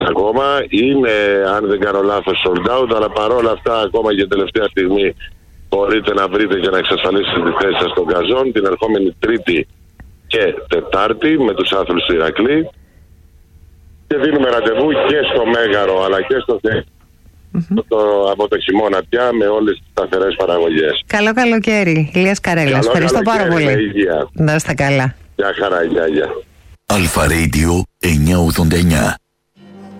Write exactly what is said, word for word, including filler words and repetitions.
ακόμα. Είναι, αν δεν κάνω λάθος, sold out, αλλά παρόλα αυτά, ακόμα και τελευταία στιγμή μπορείτε να βρείτε και να εξασφαλίσετε τη θέση σας στον Καζόν την ερχόμενη Τρίτη και Τετάρτη με τους άθλους του Ηρακλή. Και δίνουμε ραντεβού και στο Μέγαρο αλλά και στο Θεό. Mm-hmm. Το, από το χειμώνα πια με όλες τις σταθερές παραγωγές. Καλό καλοκαίρι, Ηλίας Καρέλας. Ευχαριστώ πάρα πολύ. Να είστε καλά. Γεια χαρά, γεια, γεια. Αλφα Radio εννιακόσια ογδόντα εννιά.